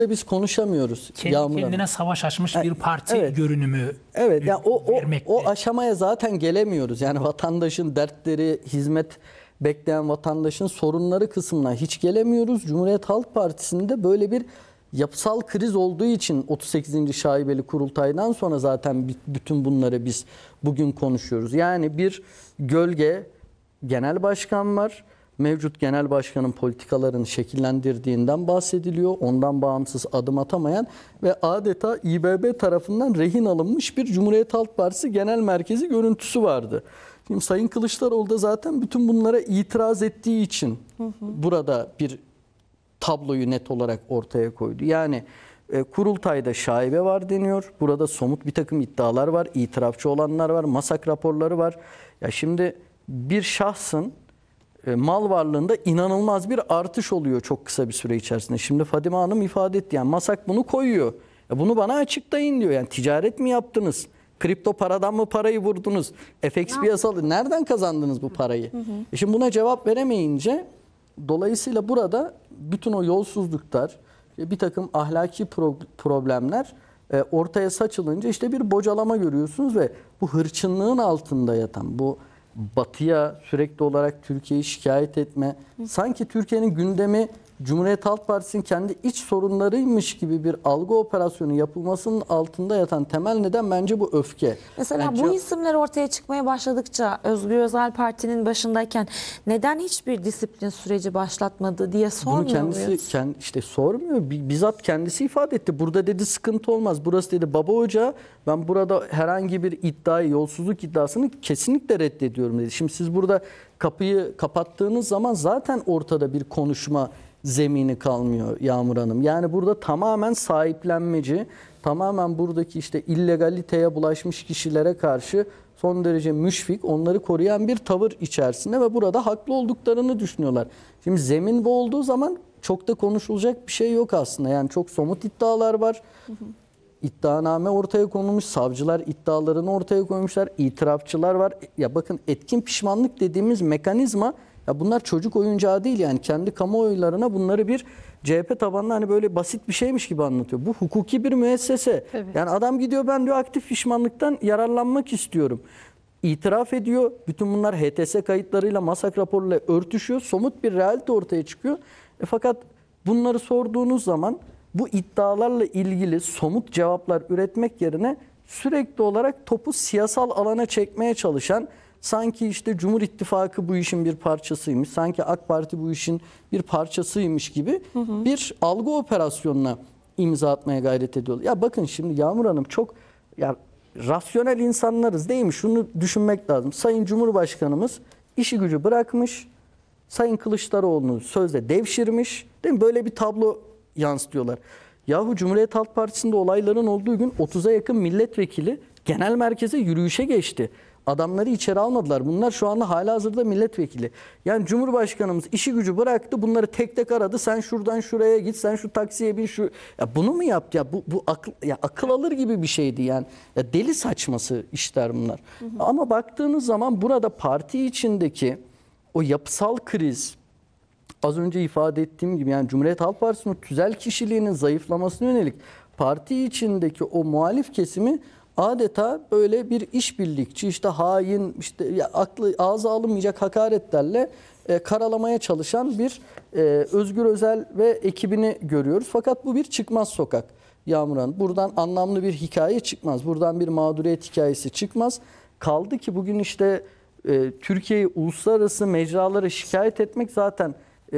biz konuşamıyoruz. Kendine savaş açmış bir parti görünümü. Evet, yani o aşamaya zaten gelemiyoruz. Yani vatandaşın dertleri, hizmet bekleyen vatandaşın sorunları kısmına hiç gelemiyoruz. Cumhuriyet Halk Partisi'nde böyle bir yapısal kriz olduğu için 38. şaibeli kurultaydan sonra zaten bütün bunları biz bugün konuşuyoruz. Yani bir gölge genel başkan var. Mevcut genel başkanın politikalarını şekillendirdiğinden bahsediliyor. Ondan bağımsız adım atamayan ve adeta İBB tarafından rehin alınmış bir Cumhuriyet Halk Partisi genel merkezi görüntüsü vardı. Şimdi Sayın Kılıçdaroğlu da zaten bütün bunlara itiraz ettiği için burada bir tabloyu net olarak ortaya koydu. Yani kurultayda şaibe var deniyor. Burada somut bir takım iddialar var. İtirafçı olanlar var. MASAK raporları var. Ya şimdi bir şahsın mal varlığında inanılmaz bir artış oluyor çok kısa bir süre içerisinde. Şimdi Fadime Hanım ifade etti. Yani MASAK bunu koyuyor. Bunu bana açıklayın diyor. Yani ticaret mi yaptınız? Kripto paradan mı parayı vurdunuz? FX piyasalı nereden kazandınız bu parayı? Şimdi buna cevap veremeyince dolayısıyla burada bütün o yolsuzluklar, bir takım ahlaki problemler ortaya saçılınca işte bir bocalama görüyorsunuz ve bu hırçınlığın altında yatan, bu Batı'ya sürekli olarak Türkiye'yi şikayet etme, sanki Türkiye'nin gündemi Cumhuriyet Halk Partisi'nin kendi iç sorunlarıymış gibi bir algı operasyonu yapılmasının altında yatan temel neden bence bu öfke. Mesela bence bu isimler ortaya çıkmaya başladıkça Özgür Özel Parti'nin başındayken neden hiçbir disiplin süreci başlatmadı diye sormuyor bunu kendisi muyuz? işte sormuyor. Bizzat kendisi ifade etti. Burada dedi sıkıntı olmaz. Burası dedi baba ocağı. Ben burada herhangi bir iddiayı, yolsuzluk iddiasını kesinlikle reddediyorum dedi. Şimdi siz burada kapıyı kapattığınız zaman zaten ortada bir konuşma zemini kalmıyor Yağmur Hanım. Yani burada tamamen sahiplenmeci, tamamen buradaki işte illegaliteye bulaşmış kişilere karşı son derece müşfik, onları koruyan bir tavır içerisinde ve burada haklı olduklarını düşünüyorlar. Şimdi zemin bu olduğu zaman çok da konuşulacak bir şey yok aslında. Yani çok somut iddialar var. İddianame ortaya konulmuş, savcılar iddialarını ortaya koymuşlar, itirafçılar var. Ya bakın etkin pişmanlık dediğimiz mekanizma, ya bunlar çocuk oyuncağı değil yani kendi kamuoylarına bunları bir CHP tabanlı hani böyle basit bir şeymiş gibi anlatıyor. Bu hukuki bir müessese. Evet. Yani adam gidiyor ben diyor aktif pişmanlıktan yararlanmak istiyorum. İtiraf ediyor. Bütün bunlar HTS kayıtlarıyla, MASAK raporuyla örtüşüyor. Somut bir realite ortaya çıkıyor. Fakat bunları sorduğunuz zaman bu iddialarla ilgili somut cevaplar üretmek yerine sürekli olarak topu siyasal alana çekmeye çalışan, sanki işte Cumhur İttifakı bu işin bir parçasıymış, sanki AK Parti bu işin bir parçasıymış gibi bir algı operasyonuna imza atmaya gayret ediyorlar. Ya bakın şimdi Yağmur Hanım çok ya rasyonel insanlarız değil mi? Şunu düşünmek lazım. Sayın Cumhurbaşkanımız işi gücü bırakmış, Sayın Kılıçdaroğlu'nu sözde devşirmiş, değil mi? Böyle bir tablo yansıtıyorlar. Yahu Cumhuriyet Halk Partisi'nde olayların olduğu gün 30'a yakın milletvekili genel merkeze yürüyüşe geçti. Adamları içeri almadılar. Bunlar şu anda halihazırda milletvekili. Yani Cumhurbaşkanımız işi gücü bıraktı. Bunları tek tek aradı. Sen şuradan şuraya git. Sen şu taksiye bin şu. Ya bunu mu yaptı? Ya bu akıl alır gibi bir şeydi yani. Ya deli saçması işler bunlar. Ama baktığınız zaman burada parti içindeki o yapısal kriz, az önce ifade ettiğim gibi yani Cumhuriyet Halk Partisi'nin tüzel kişiliğinin zayıflamasına yönelik parti içindeki o muhalif kesimi adeta böyle bir işbirlikçi, işte hain, işte aklı ağza alınmayacak hakaretlerle karalamaya çalışan bir Özgür Özel ve ekibini görüyoruz. Fakat bu bir çıkmaz sokak Yağmur Hanım. Buradan anlamlı bir hikaye çıkmaz. Buradan bir mağduriyet hikayesi çıkmaz. Kaldı ki bugün işte Türkiye'yi uluslararası mecralara şikayet etmek zaten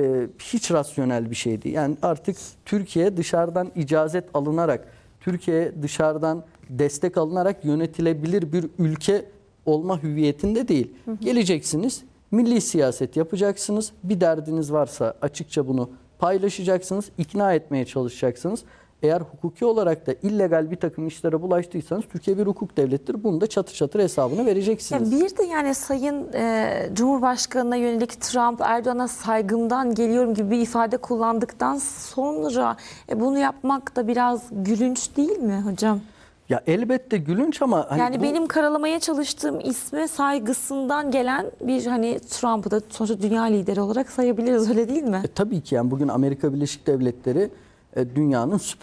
hiç rasyonel bir şeydi. Yani artık Türkiye dışarıdan icazet alınarak, Türkiye dışarıdan destek alınarak yönetilebilir bir ülke olma hüviyetinde değil. Geleceksiniz, milli siyaset yapacaksınız. Bir derdiniz varsa açıkça bunu paylaşacaksınız, ikna etmeye çalışacaksınız. Eğer hukuki olarak da illegal bir takım işlere bulaştıysanız Türkiye bir hukuk devlettir. Bunu da çatır çatır hesabını vereceksiniz. Bir de yani Sayın Cumhurbaşkanı'na yönelik Trump, Erdoğan'a saygımdan geliyorum gibi bir ifade kullandıktan sonra bunu yapmak da biraz gülünç değil mi hocam? Ya elbette gülünç ama hani yani benim karalamaya çalıştığım isme saygısından gelen bir hani Trump'ı da sonuçta dünya lideri olarak sayabiliriz, öyle değil mi? Tabii ki yani bugün Amerika Birleşik Devletleri dünyanın